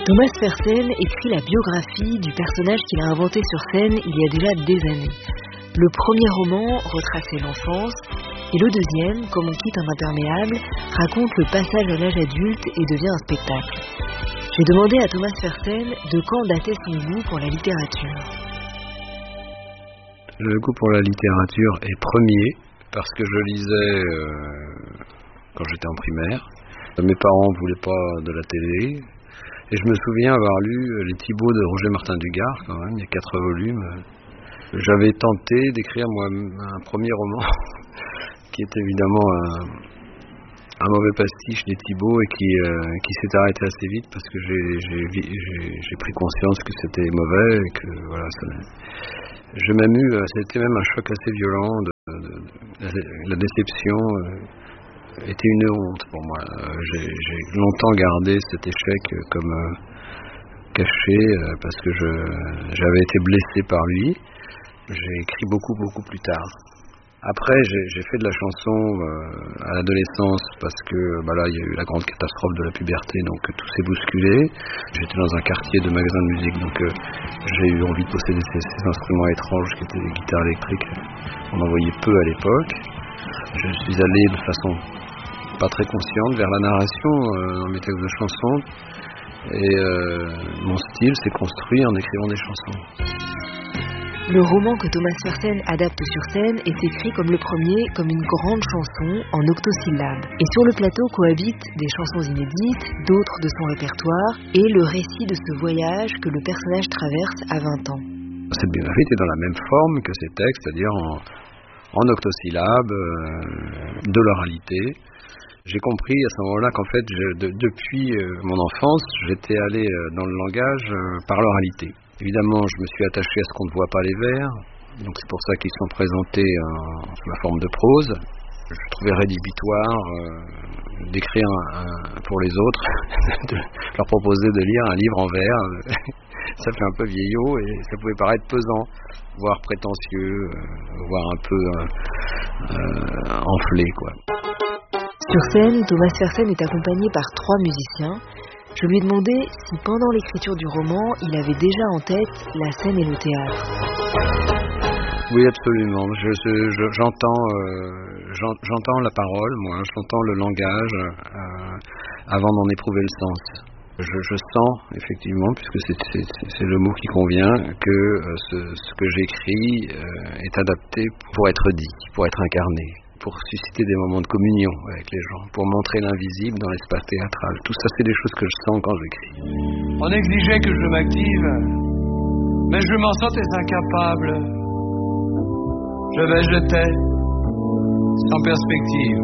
Thomas Fersen écrit la biographie du personnage qu'il a inventé sur scène il y a déjà des années. Le premier roman retrace l'enfance et le deuxième, Comme on quitte un imperméable, raconte le passage à l'âge adulte et devient un spectacle. J'ai demandé à Thomas Fersen de quand datait son goût pour la littérature. Le goût pour la littérature est premier parce que je lisais quand j'étais en primaire. Mes parents ne voulaient pas de la télé. Et je me souviens avoir lu Les Thibauts de Roger Martin Dugard, quand même, il y a 4 volumes. J'avais tenté d'écrire moi un premier roman, qui est évidemment un mauvais pastiche des Thibauts et qui s'est arrêté assez vite parce que j'ai pris conscience que c'était mauvais et que voilà. Je m'ai ému, c'était même un choc assez violent. La déception était une honte pour moi. J'ai longtemps gardé cet échec comme caché parce que j'avais été blessé par lui. J'ai écrit beaucoup plus tard. Après, j'ai fait de la chanson à l'adolescence parce que là, il y a eu la grande catastrophe de la puberté, donc tout s'est bousculé. J'étais dans un quartier de magasins de musique, donc j'ai eu envie de posséder ces instruments étranges qui étaient des guitares électriques. On en voyait peu à l'époque. Je suis allé de façon pas très consciente vers la narration dans mes textes de chansons et mon style s'est construit en écrivant des chansons. Le roman que Thomas Fersen adapte sur scène est écrit comme le premier, comme une grande chanson en octosyllabes. Et sur le plateau cohabitent des chansons inédites, d'autres de son répertoire, et le récit de ce voyage que le personnage traverse à 20 ans. Cette biographie était dans la même forme que ces textes, c'est-à-dire en octosyllabes, de l'oralité. J'ai compris à ce moment-là qu'en fait, depuis mon enfance, j'étais allé dans le langage par l'oralité. Évidemment, je me suis attaché à ce qu'on ne voit pas les vers, donc c'est pour ça qu'ils sont présentés sous la forme de prose. Je trouvais rédhibitoire d'écrire pour les autres, de leur proposer de lire un livre en vers. Ça fait un peu vieillot et ça pouvait paraître pesant, voire prétentieux, voire un peu enflé, quoi. Sur scène, Thomas Fersen est accompagné par 3 musiciens. Je lui ai demandé si pendant l'écriture du roman, il avait déjà en tête la scène et le théâtre. Oui, absolument. J'entends la parole, moi, j'entends le langage avant d'en éprouver le sens. Je sens, effectivement, puisque c'est le mot qui convient, que ce que j'écris est adapté pour être dit, pour être incarné, pour susciter des moments de communion avec les gens, pour montrer l'invisible dans l'espace théâtral. Tout ça, c'est des choses que je sens quand j'écris. On exigeait que je m'active, mais je m'en sentais incapable. Je végétais, sans perspective.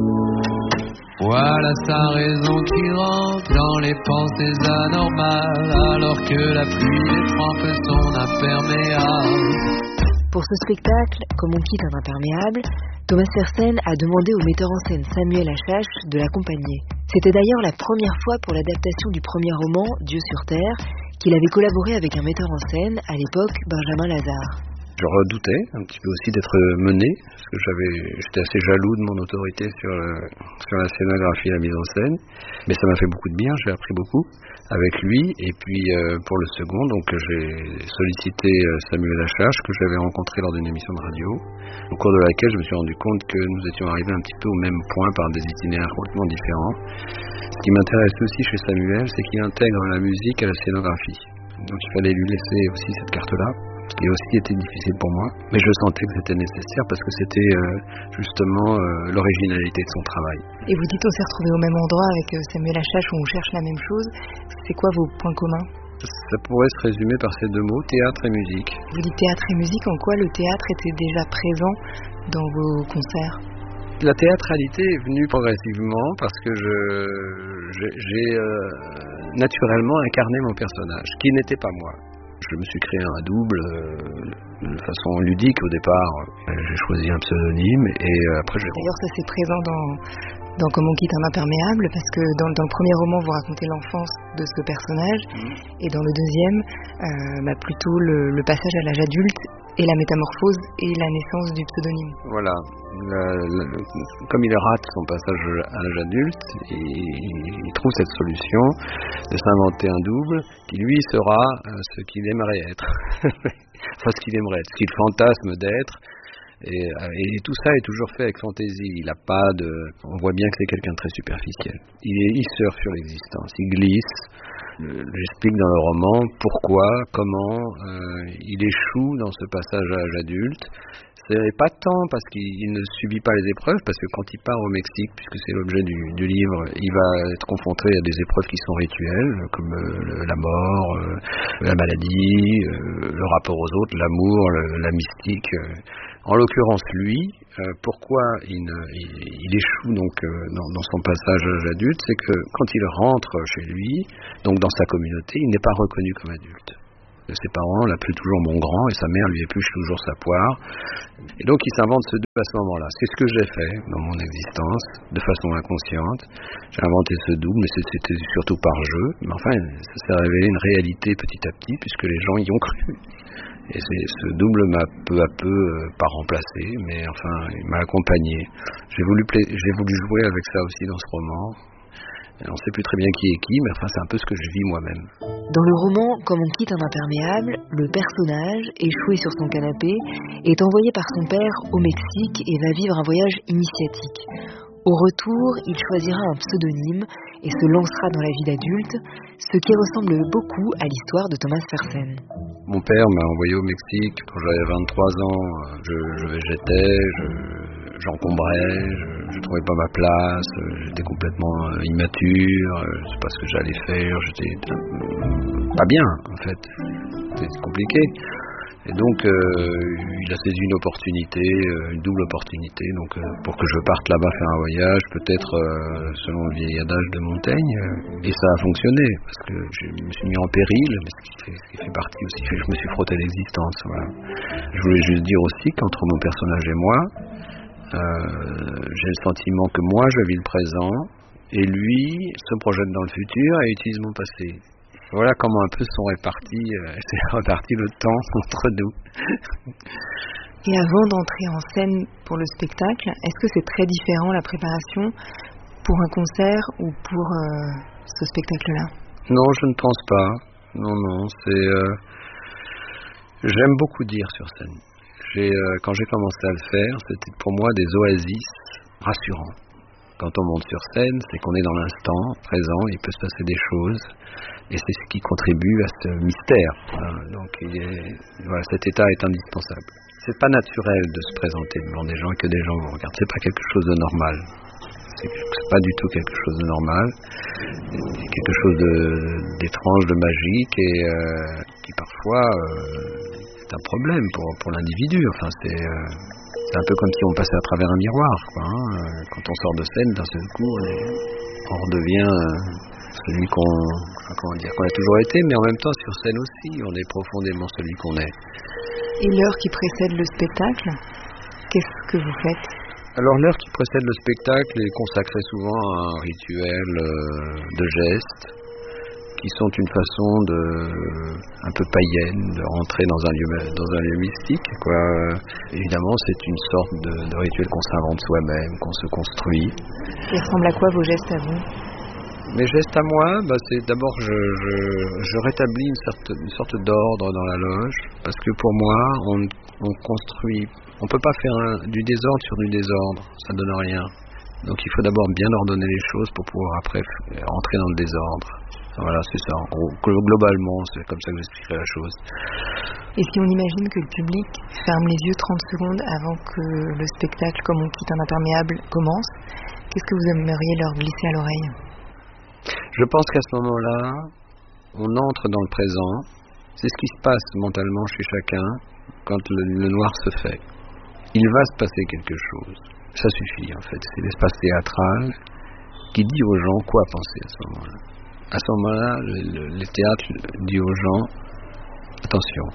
Voilà sa raison qui rentre dans les pensées anormales, alors que la pluie trempe son imperméable. Pour ce spectacle, Comme on quitte un imperméable, Thomas Fersen a demandé au metteur en scène Samuel Achache de l'accompagner. C'était d'ailleurs la première fois pour l'adaptation du premier roman, Dieu sur Terre, qu'il avait collaboré avec un metteur en scène, à l'époque Benjamin Lazare. Je redoutais un petit peu aussi d'être mené, parce que j'étais assez jaloux de mon autorité sur la scénographie et la mise en scène, mais ça m'a fait beaucoup de bien, j'ai appris beaucoup avec lui. Et puis pour le second, donc j'ai sollicité Samuel Achache, que j'avais rencontré lors d'une émission de radio, au cours de laquelle je me suis rendu compte que nous étions arrivés un petit peu au même point par des itinéraires complètement différents. Ce qui m'intéresse aussi chez Samuel, c'est qu'il intègre la musique à la scénographie. Donc il fallait lui laisser aussi cette carte-là, ce qui a aussi été difficile pour moi, mais je sentais que c'était nécessaire parce que c'était justement l'originalité de son travail. Et vous dites on s'est retrouvés au même endroit avec Samuel Achache où on cherche la même chose. C'est quoi vos points communs ? Ça pourrait se résumer par ces 2 mots, théâtre et musique. Vous dites théâtre et musique, en quoi le théâtre était déjà présent dans vos concerts ? La théâtralité est venue progressivement parce que j'ai naturellement incarné mon personnage, qui n'était pas moi. Je me suis créé un double de façon ludique au départ. J'ai choisi un pseudonyme et après j'ai... D'ailleurs, ça c'est présent dans Comme on quitte un imperméable, parce que dans le premier roman, vous racontez l'enfance de ce personnage, et dans le deuxième, plutôt le passage à l'âge adulte et la métamorphose et la naissance du pseudonyme. Voilà. Comme il rate son passage à l'âge adulte, il trouve cette solution de s'inventer un double qui lui sera ce qu'il aimerait être. Enfin, ce qu'il aimerait être, ce qu'il fantasme d'être. Et tout ça est toujours fait avec fantaisie. Il a pas de. On voit bien que c'est quelqu'un de très superficiel. Il surfe sur l'existence, il glisse. J'explique dans le roman pourquoi, comment il échoue dans ce passage à l'âge adulte. C'est pas tant parce qu'il ne subit pas les épreuves, parce que quand il part au Mexique, puisque c'est l'objet du livre, il va être confronté à des épreuves qui sont rituelles, comme la mort, la maladie, le rapport aux autres, l'amour, la mystique. En l'occurrence, lui, pourquoi il échoue donc dans son passage à l'âge adulte, c'est que quand il rentre chez lui, donc dans sa communauté, il n'est pas reconnu comme adulte. Ses parents l'appellent toujours mon grand et sa mère lui épluche toujours sa poire. Et donc il s'invente ce double à ce moment-là. C'est ce que j'ai fait dans mon existence, de façon inconsciente. J'ai inventé ce double, mais c'était surtout par jeu. Mais enfin, ça s'est révélé une réalité petit à petit, puisque les gens y ont cru. Et ce double m'a peu à peu, pas remplacé, mais enfin, il m'a accompagné. J'ai voulu jouer avec ça aussi dans ce roman. On ne sait plus très bien qui est qui, mais enfin c'est un peu ce que je vis moi-même. Dans le roman Comme on quitte un imperméable, le personnage, échoué sur son canapé, est envoyé par son père au Mexique et va vivre un voyage initiatique. Au retour, il choisira un pseudonyme et se lancera dans la vie d'adulte, ce qui ressemble beaucoup à l'histoire de Thomas Fersen. Mon père m'a envoyé au Mexique quand j'avais 23 ans. Je végétais, j'encombrais, je trouvais pas ma place, j'étais complètement immature, je sais pas ce que j'allais faire, j'étais pas bien en fait, c'était compliqué. Et donc il a saisi une opportunité, une double opportunité, donc pour que je parte là-bas faire un voyage, peut-être selon le vieil adage de Montaigne, et ça a fonctionné, parce que je me suis mis en péril, mais ce qui fait partie aussi, je me suis frotté l'existence. Voilà. Je voulais juste dire aussi qu'entre mon personnage et moi, j'ai le sentiment que moi je vis le présent et lui se projette dans le futur et utilise mon passé. Voilà comment un peu s'est reparti le temps entre nous. Et avant d'entrer en scène pour le spectacle, est-ce que c'est très différent la préparation pour un concert ou pour ce spectacle-là? Non, je ne pense pas. Non, j'aime beaucoup dire sur scène. Quand j'ai commencé à le faire, c'était pour moi des oasis rassurants. Quand on monte sur scène, c'est qu'on est dans l'instant présent, il peut se passer des choses, et c'est ce qui contribue à ce mystère. Donc cet état est indispensable. C'est pas naturel de se présenter devant des gens et que des gens vous regardent. C'est pas quelque chose de normal. C'est pas du tout quelque chose de normal. C'est quelque chose d'étrange, de magique, et qui parfois c'est un problème pour l'individu. Enfin, c'est un peu comme si on passait à travers un miroir, quoi, hein. Quand on sort de scène, d'un seul coup, on redevient celui qu'on a toujours été, mais en même temps sur scène aussi, on est profondément celui qu'on est. Et l'heure qui précède le spectacle, qu'est-ce que vous faites? Alors l'heure qui précède le spectacle est consacrée souvent à un rituel de gestes qui sont une façon un peu païenne de rentrer dans un lieu mystique, quoi. Évidemment, c'est une sorte de rituel qu'on s'invente soi-même, qu'on se construit. Et ressemble à quoi vos gestes à vous? Mes gestes à moi, c'est d'abord je rétablis une sorte d'ordre dans la loge, parce que pour moi, on construit. On peut pas faire du désordre sur du désordre, ça donne rien. Donc il faut d'abord bien ordonner les choses pour pouvoir après entrer dans le désordre. Voilà, c'est ça. En gros, globalement, c'est comme ça que j'expliquerai la chose. Et si on imagine que le public ferme les yeux 30 secondes avant que le spectacle Comme on quitte un imperméable commence, qu'est-ce que vous aimeriez leur glisser à l'oreille? Je pense qu'à ce moment-là, on entre dans le présent. C'est ce qui se passe mentalement chez chacun quand le noir se fait. Il va se passer quelque chose. Ça suffit en fait. C'est l'espace théâtral qui dit aux gens quoi penser à ce moment-là. À ce moment-là, le théâtre dit aux gens attention,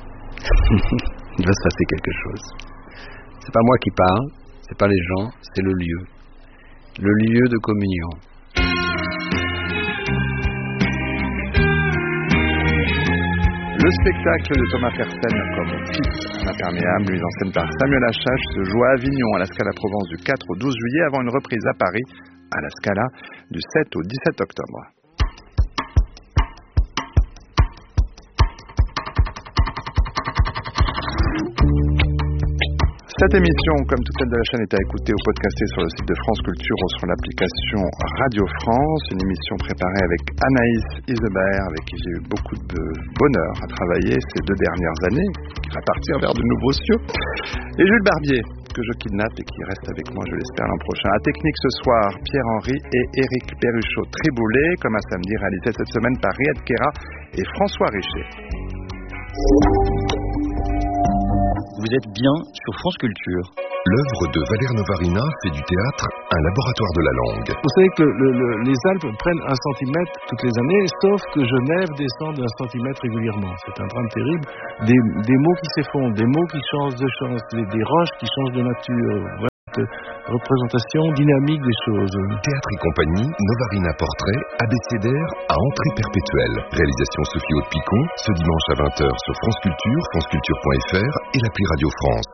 il va se passer quelque chose. C'est pas moi qui parle, c'est pas les gens, c'est le lieu le lieu de communion. Le spectacle de Thomas Fersen comme Fils, un imperméable, mis en scène par Samuel Achache, se joue à Avignon à la Scala Provence du 4 au 12 juillet avant une reprise à Paris à la Scala du 7 au 17 octobre. Cette émission, comme toutes celles de la chaîne, est à écouter ou podcaster sur le site de France Culture ou sur l'application Radio France. Une émission préparée avec Anaïs Isebert, avec qui j'ai eu beaucoup de bonheur à travailler ces 2 dernières années, qui va partir vers de nouveaux cieux. Et Jules Barbier, que je kidnappe et qui reste avec moi, je l'espère, l'an prochain. À technique ce soir, Pierre-Henri et Éric Perruchot-Triboulet, comme un samedi réalisé cette semaine par Riyad Kera et François Richer. Vous êtes bien sur France Culture. L'œuvre de Valère Novarina fait du théâtre un laboratoire de la langue. Vous savez que les Alpes prennent 1 centimètre toutes les années, sauf que Genève descend de 1 centimètre régulièrement. C'est un drame terrible. Des mots qui s'effondrent, des mots qui changent de chance, des roches qui changent de nature. Voilà cette représentation dynamique des choses. Théâtre et compagnie, Novarina Portrait, abécédaire à entrée perpétuelle. Réalisation Sophie Haute-Picon, ce dimanche à 20h sur France Culture, franceculture.fr et l'appli Radio France.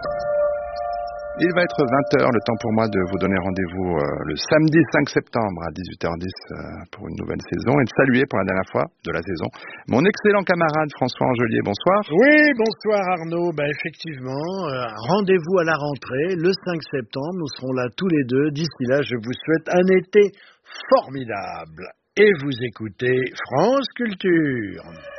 Il va être 20h, le temps pour moi de vous donner rendez-vous le samedi 5 septembre à 18h10 pour une nouvelle saison et de saluer pour la dernière fois de la saison mon excellent camarade François Angelier. Bonsoir. Oui, bonsoir Arnaud. Effectivement, rendez-vous à la rentrée le 5 septembre. Nous serons là tous les deux. D'ici là, je vous souhaite un été formidable. Et vous écoutez France Culture.